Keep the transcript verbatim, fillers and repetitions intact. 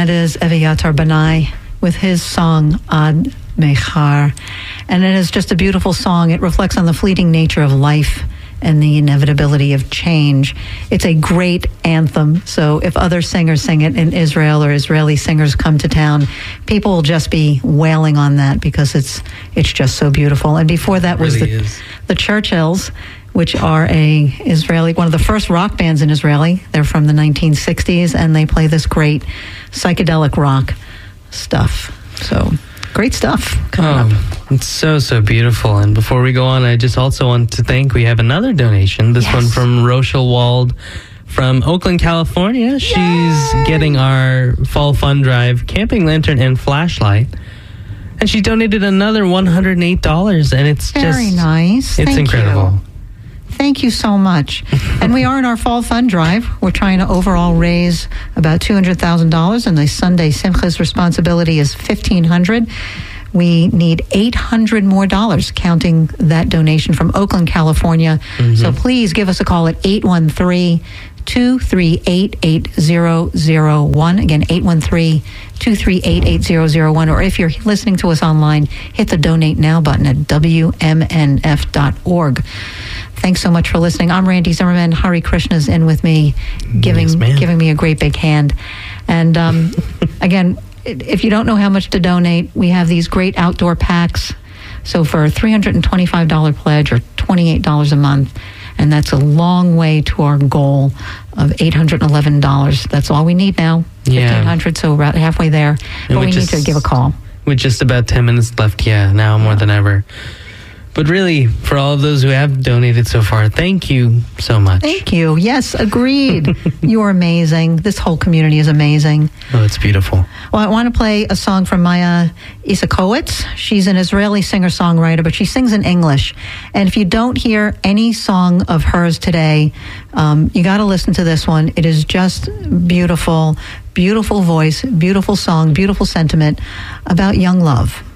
that is Eviatar Banai with his song Ad Mechar. And it is just a beautiful song. It reflects on the fleeting nature of life and the inevitability of change. It's a great anthem. So if other singers sing it in Israel or Israeli singers come to town, people will just be wailing on that because it's it's just so beautiful. And before that was really the, is. the Churchills, which are a Israeli, one of the first rock bands in Israeli. They're from the nineteen sixties, and they play this great psychedelic rock stuff. So great stuff coming oh, up. It's so, so beautiful. And before we go on, I just also want to thank, we have another donation, this Yes. one from Rochelle Wald from Oakland, California. Yay! She's getting our fall fund drive camping lantern and flashlight. And she donated another one hundred eight dollars, and it's Very just... nice. It's Thank incredible. You. Thank you so much. And we are in our fall fund drive. We're trying to overall raise about two hundred thousand dollars, and the Sunday Simcha's responsibility is fifteen hundred dollars. We need eight hundred more dollars, counting that donation from Oakland, California. Mm-hmm. So please give us a call at eight one three, two three eight, eight zero zero one. Again, eight one three, two three eight, eight zero zero one. Or if you're listening to us online, hit the Donate Now button at W M N F dot org. Thanks so much for listening. I'm Randy Zimmerman. Hari Krishna's in with me, giving yes, giving me a great big hand. And um, again, if you don't know how much to donate, we have these great outdoor packs. So for a three hundred twenty-five dollars pledge or twenty-eight dollars a month, and that's a long way to our goal of eight hundred eleven dollars. That's all we need now, Yeah. fifteen hundred dollars, so we're about halfway there. And But we just, need to give a call. With just about ten minutes left, yeah, now more than ever. But really, for all of those who have donated so far, thank you so much. Thank you. Yes, agreed. You are amazing. This whole community is amazing. Oh, it's beautiful. Well, I want to play a song from Maya Isakowitz. She's an Israeli singer-songwriter, but she sings in English. And if you don't hear any song of hers today, um, you got to listen to this one. It is just beautiful, beautiful voice, beautiful song, beautiful sentiment about young love.